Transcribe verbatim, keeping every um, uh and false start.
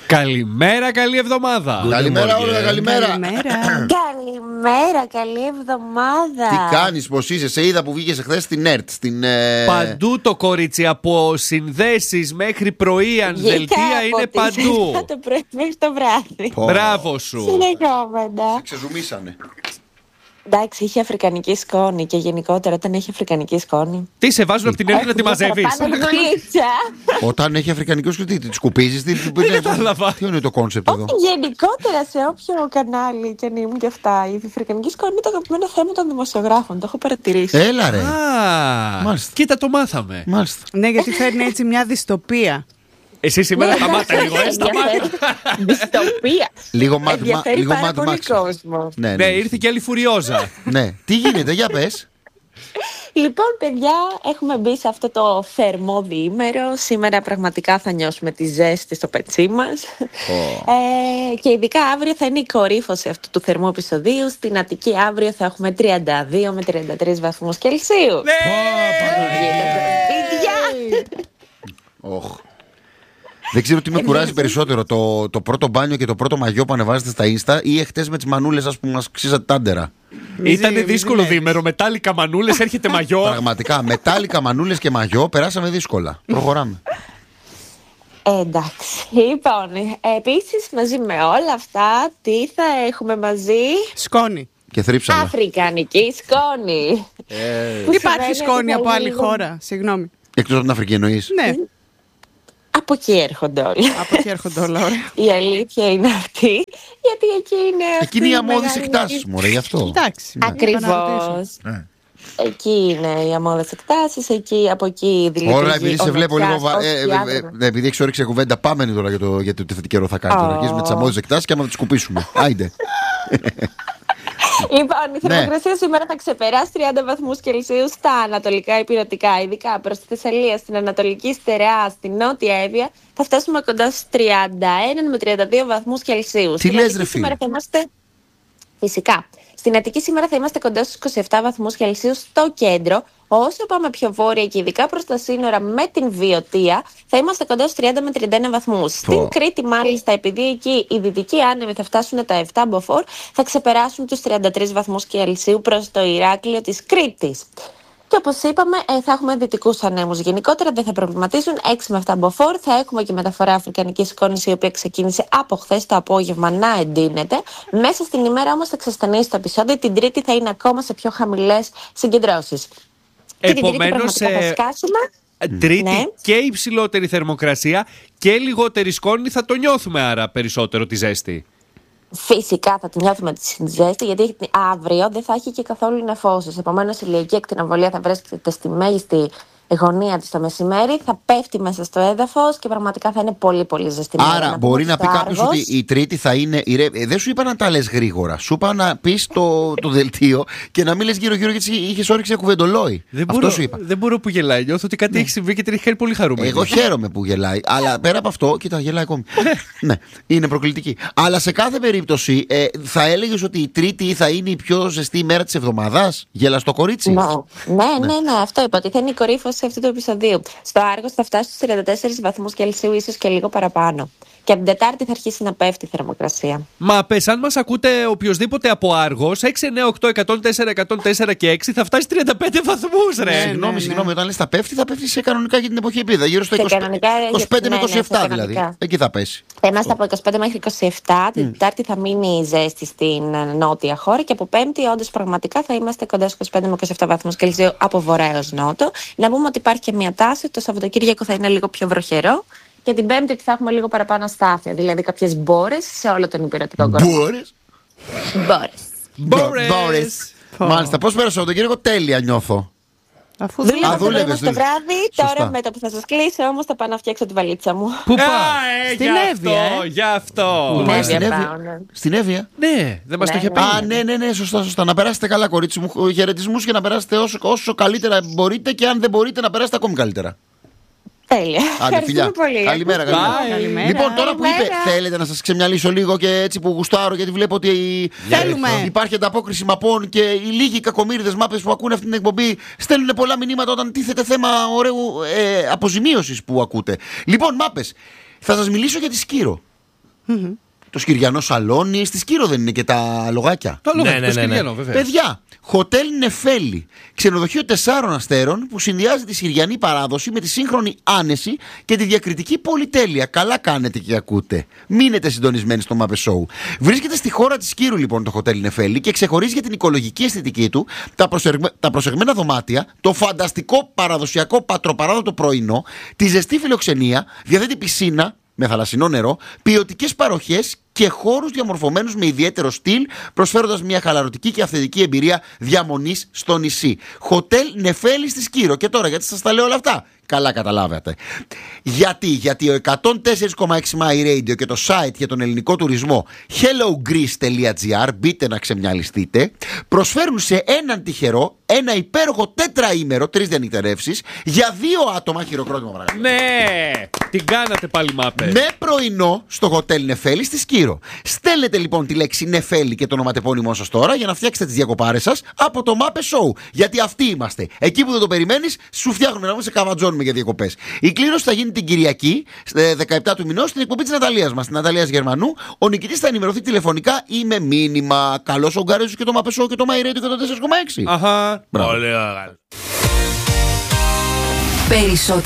Καλημέρα, καλή εβδομάδα. Καλημέρα, Όλγα, καλημέρα. Καλημέρα, καλή εβδομάδα. Τι κάνεις, πως είσαι, σε είδα που βγήκες εχθές στην ΕΡΤ. Στην, ε... Παντού το κορίτσι, από συνδέσεις μέχρι πρωί, αν δελτία είναι παντού. Από το πρωί μέχρι το βράδυ. Πω. Μπράβο σου. Συνεχόμενα. Σε ξεζουμίσανε. Εντάξει, είχε αφρικανική σκόνη και γενικότερα όταν έχει αφρικανική σκόνη. Τι σε βάζουν από την ΕΡΤ να τη μαζεύεις? Όταν έχει αφρικανικό σκουτί, τη σκουπίζεις, τι είναι το κόνσεπτ εδώ? Γενικότερα σε όποιο κανάλι και αν ήμουν και αυτά, η αφρικανική σκόνη είναι το αγαπημένο θέμα των δημοσιογράφων. Το έχω παρατηρήσει. Έλα ρε. Α, κοίτα, το μάθαμε. Μάλιστα. Ναι, γιατί φέρνει έτσι μια δυστοπία. Εσύ σήμερα σταμάτα λίγο, ε, σταμάτα. Δυστοπία. Λίγο Mad Ενδιαφέρει λίγο πάρα Mad πολύ Max. κόσμο. Ναι, Ναι, ναι. ήρθε και άλλη φουριόζα. Ναι. Τι γίνεται, για πες. Λοιπόν, παιδιά, έχουμε μπει σε αυτό το θερμό διήμερο. Σήμερα πραγματικά θα νιώσουμε τη ζέστη στο πετσί μας. Oh. Ε, και ειδικά αύριο θα είναι η κορύφωση αυτού του θερμού επεισοδίου. Στην Αττική αύριο θα έχουμε τριάντα δύο με τριάντα τρεις βαθμούς Κελσίου. Ναι! Oh. Δεν ξέρω τι με κουράζει περισσότερο, το, το πρώτο μπάνιο και το πρώτο μαγιό που ανεβάζετε στα Insta ή εχθές με τις μανούλες σας που μας ξύσατε τάντερα. Ήτανε δύσκολο διήμερο, μετάλλικα μανούλες, έρχεται μαγιό. Πραγματικά, μετάλλικα μανούλες και μαγιό περάσαμε δύσκολα. Προχωράμε. Εντάξει, λοιπόν, επίσης μαζί με όλα αυτά, τι θα έχουμε μαζί? Σκόνη. Και θρύψαμε. Αφρικανική σκόνη. Δεν υπάρχει σκόνη από άλλη χώρα. Συγγνώμη. Εκτός από την Αφρική εννοείς? Ναι, Από εκεί έρχονται όλα. από εκεί έρχονται όλα. Ωραία. Η αλήθεια είναι αυτή, γιατί εκεί είναι. Εκεί είναι οι αμμώδεις εκτάσεις μου, ρε, γι' αυτό. Εντάξει. Ακριβώς. Ναι. Εκεί είναι οι αμμώδες εκτάσεις, εκεί, από εκεί δηλαδή. Όλα, επειδή σε βλέπω λίγο. βα- ε, ε, ε, ε, επειδή έχεις όρεξη κουβέντα, πάμε τώρα για το, για το τι καιρό θα κάνει. Τώρα. Αρχίζεις με τις αμμώδεις εκτάσεις και άμα θα τις σκουπίσουμε. Άιντε. Λοιπόν, η θερμοκρασία σήμερα θα ξεπεράσει τριάντα βαθμούς Κελσίου στα ανατολικά υπηρετικά, ειδικά προς τη Θεσσαλία, στην Ανατολική Στερεά, στην Νότια Εύβοια. Θα φτάσουμε κοντά στους τριάντα ένα με τριάντα δύο βαθμούς Κελσίου. Τι λες, ρε φίλε? Θα είμαστε... Φυσικά. Στην Αττική σήμερα θα είμαστε κοντά στους είκοσι επτά βαθμούς Κελσίου στο κέντρο. Όσο πάμε πιο βόρεια και ειδικά προς τα σύνορα με την Βιωτία, θα είμαστε κοντά στους τριάντα με τριάντα ένα βαθμούς. Στην Κρήτη, μάλιστα, επειδή εκεί οι δυτικοί άνεμοι θα φτάσουν τα επτά μποφόρ, θα ξεπεράσουν τους τριάντα τρεις βαθμούς Κελσίου προς το Ηράκλειο της Κρήτης. Και όπως είπαμε, ε, θα έχουμε δυτικούς ανέμους. Γενικότερα δεν θα προβληματίζουν. έξι με επτά μποφόρ. Θα έχουμε και μεταφορά αφρικανικής σκόνης, η οποία ξεκίνησε από χθες το απόγευμα να εντείνεται. Μέσα στην ημέρα όμως θα ξεσθενήσει το επεισόδιο. Την Τρίτη θα είναι ακόμα σε πιο χαμηλές συγκεντρώσεις. Επομένως, ε, Τρίτη Ναι. και υψηλότερη θερμοκρασία και λιγότερη σκόνη, θα το νιώθουμε άρα περισσότερο τη ζέστη. Φυσικά θα τη νιώθουμε τη ζέστη, γιατί αύριο δεν θα έχει και καθόλου νεφώσεις. Επομένως, η ηλιακή ακτινοβολία θα βρίσκεται στη μέγιστη γωνία της το μεσημέρι, θα πέφτει μέσα στο έδαφος και πραγματικά θα είναι πολύ πολύ ζεστή. Άρα, να μπορεί να πει κάποιος ότι η Τρίτη θα είναι. Ε, δεν σου είπα να τα λες γρήγορα. Σου είπα να πεις το, το δελτίο και να μην λες γύρω-γύρω γιατί είχες όρεξη να κουβεντολόι. Δεν Αυτό μπορώ, σου είπα. δεν μπορώ που γελάει. Νιώθω ότι κάτι Ναι. έχει συμβεί και την έχει κάνει πολύ χαρούμενη. Εγώ χαίρομαι που γελάει. Αλλά πέρα από αυτό, κοίτα, γελάει ακόμη. Ναι, είναι προκλητική. Αλλά σε κάθε περίπτωση, ε, θα έλεγες ότι η Τρίτη θα είναι η πιο ζεστή ημέρα της εβδομάδας. Γελαστό κορίτσι. Ναι, ναι, ναι, ναι, αυτό είπα ότι θα είναι η κορύφωση αυτού του επεισοδίου. Στο Άργος θα φτάσει στους τριάντα τέσσερις βαθμούς Κελσίου, ίσως και λίγο παραπάνω. Και από την Τετάρτη θα αρχίσει να πέφτει η θερμοκρασία. Μα πες, αν μας ακούτε οποιοδήποτε από Άργος, έξι εννιά οκτώ εκατόν τέσσερα εκατόν τέσσερα και έξι, θα φτάσει τριάντα πέντε βαθμούς, ρε. Ναι, Συγγνώμη, ναι. συγγνώμη, όταν λες θα πεύει, θα πέφτει σε κανονικά για την εποχή επίδα. Γύρω στο Σε είκοσι, κανονικά, είκοσι πέντε με ναι, ναι, είκοσι επτά σε δηλαδή. κανονικά. Εκεί θα πέσει. Θα είμαστε από είκοσι πέντε μέχρι είκοσι επτά. Την Τετάρτη θα μείνει η ζέστη στην ε, νότια χώρα και από Πέμπτη, όντως πραγματικά θα είμαστε κοντά στους είκοσι πέντε με είκοσι επτά βαθμούς Κελσίου από βορρά έως νότο. Να πούμε ότι υπάρχει και μια τάση. Το Σαββατοκύριακο θα είναι λίγο πιο βροχερό. Και την Πέμπτη ότι θα έχουμε λίγο παραπάνω αστάθεια. Δηλαδή κάποιες μπόρες σε όλο τον υπηρετικό κόσμο. Μπόρες. Μπόρες. Μπόρες. Μάλιστα, πώς πέρασε το Κύριε, τέλεια νιώθω. Αφού Α, Δούλευα το πρωί δούλευες, μέχρι το δούλευες. βράδυ. Σωστά. Τώρα με το που θα σας κλείσω όμως θα πάω να φτιάξω τη βαλίτσα μου. Πού Α, πάει, στην γι' Εύβοια, αυτό, ε. γι' αυτό. Πού πάει, Εύβοια στην Εύβοια. πάω, ναι. Στην Εύβοια. Ναι, δεν μας το Ναι, είχε ναι. πει. Α, ναι, ναι, ναι, σωστά, σωστά. Να περάσετε καλά, κορίτσι μου. Χαιρετισμούς και να περάσετε όσο, όσο καλύτερα μπορείτε και αν δεν μπορείτε να περάσετε ακόμη καλύτερα. Τέλεια. Άντε, φιλιά. Ευχαριστούμε πολύ. Καλημέρα, καλημέρα. Bye. Καλημέρα. Λοιπόν, τώρα που είπε, Καλημέρα. θέλετε να σας ξεμιαλίσω λίγο και έτσι που γουστάρω, γιατί βλέπω ότι Θέλουμε. υπάρχει ανταπόκριση μαπών και οι λίγοι κακομοίριδες μάπες που ακούνε αυτή την εκπομπή στέλνουν πολλά μηνύματα όταν τίθεται θέμα ωραίου ε, αποζημίωσης που ακούτε. Λοιπόν, μάπες, θα σας μιλήσω για τη Σκύρο. Mm-hmm. Το Σκυριανό σαλόνι, στη Σκύρο δεν είναι και τα λογάκια. Το λογάκι, Ναι, το ναι, ναι, Σκυριανό, ναι. βέβαια. Παιδιά, Χοτέλ Νεφέλη. Ξενοδοχείο τεσσάρων αστέρων που συνδυάζει τη συριανή παράδοση με τη σύγχρονη άνεση και τη διακριτική πολυτέλεια. Καλά κάνετε και ακούτε. Μείνετε συντονισμένοι στο Muppet Show. Βρίσκεται στη χώρα της Κύρου λοιπόν το Χοτέλ Νεφέλη και ξεχωρίζει για την οικολογική αισθητική του, τα, προσεγμε... τα προσεγμένα δωμάτια, το φανταστικό παραδοσιακό πατροπαράδοτο πρωινό, τη ζεστή φιλοξενία, διαθέτει πισίνα με θαλασσινό νερό, ποιοτικές παροχές και χώρους διαμορφωμένους με ιδιαίτερο στυλ, προσφέροντας μια χαλαρωτική και αυθεντική εμπειρία διαμονής στο νησί. Χοτέλ Νεφέλη στη Σκύρο. Και τώρα, γιατί σας τα λέω όλα αυτά? Καλά καταλάβατε. Γιατί, γιατί ο εκατόν τέσσερα κόμμα έξι My Radio και το site για τον ελληνικό τουρισμό hellogreece τελεία gr, μπείτε να ξεμυαλιστείτε, προσφέρουν σε έναν τυχερό ένα υπέροχο τετραήμερο, τρεις διανυκτερεύσεις, για δύο άτομα, χειροκρότημα παρακαλώ. Ναι! Την κάνατε πάλι, Μάπε. Με πρωινό στο Χοτέλ Νεφέλη στη Σκύρο. Στέλνετε λοιπόν τη λέξη Νεφέλη και το ονοματεπώνυμό σας τώρα για να φτιάξετε τις διακοπάρες σας από το Muppet Show. Γιατί αυτοί είμαστε. Εκεί που δεν το περιμένεις, σου φτιάχνουμε να μην σε καβατζώνουμε για διακοπές. Η κλήρωση θα γίνει την Κυριακή, δεκαεπτά του μηνός, στην εκπομπή της Ναταλίας μας, την Ναταλίας Γερμανού. Ο νικητής θα ενημερωθεί τηλεφωνικά ή με μήνυμα. Καλώς ο Γκαρέζος και το Muppet Show και το My Radio και το τέσσερα κόμμα έξι. Αχα. Πολύ ωραία. Περισσότερες